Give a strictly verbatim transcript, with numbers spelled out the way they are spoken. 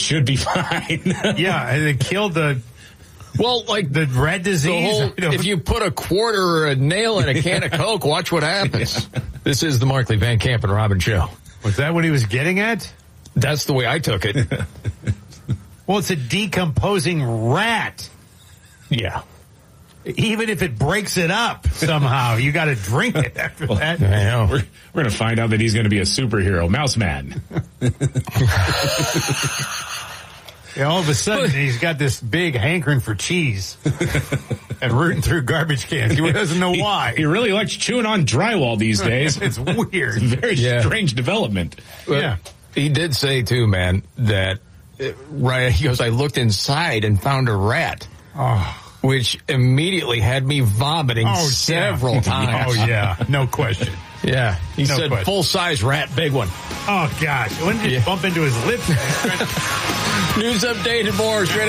should be fine. Yeah, and it killed the... Well, like the rat disease. The whole, if you put a quarter or a nail in a can of Coke, watch what happens. Yeah. This is the Markley, Van Camp, and Robin show. Was that what he was getting at? That's the way I took it. Well, it's a decomposing rat. Yeah. Even if it breaks it up somehow, you got to drink it after well, that. I know. We're, we're going to find out that he's going to be a superhero, Mouse Man. Yeah, all of a sudden, he's got this big hankering for cheese and rooting through garbage cans. He doesn't know why. He, he really likes chewing on drywall these days. It's weird. Very yeah. strange development. Well, yeah. He did say, too, man, that, uh, right, he goes, I looked inside and found a rat. Oh. Which immediately had me vomiting oh, several yeah. times. Oh, yeah. No question. Yeah. He no said, full-size rat, big one. Oh, gosh. Wouldn't you yeah. bump into his lips? News update and more straight